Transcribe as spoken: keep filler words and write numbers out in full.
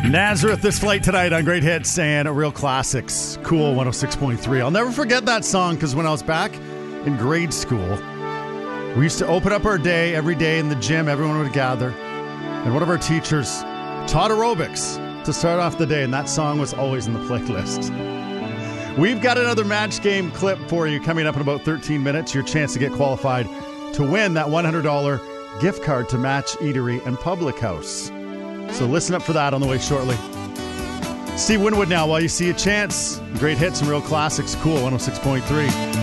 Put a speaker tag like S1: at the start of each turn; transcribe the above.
S1: Nazareth, this flight tonight on Great Hits and Real Classics. Cool one oh six point three. I'll never forget that song because when I was back in grade school, we used to open up our day every day in the gym. Everyone would gather. And one of our teachers taught aerobics to start off the day, and that song was always in the playlist. We've got another match game clip for you coming up in about thirteen minutes. Your chance to get qualified to win that one hundred dollars gift card to Match Eatery and Public House. So listen up for that on the way shortly. Steve Winwood now, while you see a chance. Great Hits and Real Classics. Cool one oh six point three.